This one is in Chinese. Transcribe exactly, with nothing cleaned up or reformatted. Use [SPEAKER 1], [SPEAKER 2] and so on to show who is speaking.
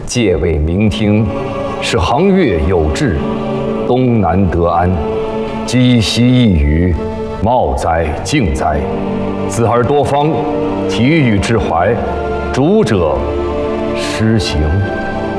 [SPEAKER 1] 借为明听，使航月有志，东南得安。积习一语，茂哉静哉！子而多方，体育之怀，主者施行。